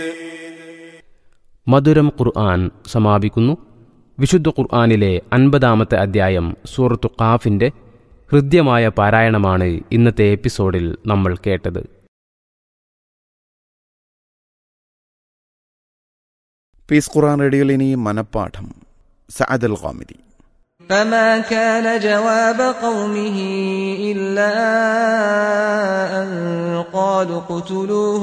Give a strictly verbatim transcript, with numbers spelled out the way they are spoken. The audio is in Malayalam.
മധുരം ഖുർആൻ സമാപിക്കുന്നു. വിശുദ്ധ ഖുർആനിലെ അൻപതാമത്തെ അധ്യായം സൂറത്തു ഖാഫിന്റെ ഹൃദ്യമായ പാരായണമാണ് ഇന്നത്തെ എപ്പിസോഡിൽ നമ്മൾ കേട്ടത്. പീസ് ഖുർആൻ റേഡിയോയിൽ ഇനി മനപ്പാഠം. സഅദ് അൽ ഖാമിദി. فما كان جواب قومه إلا أن قالوا اقتلوه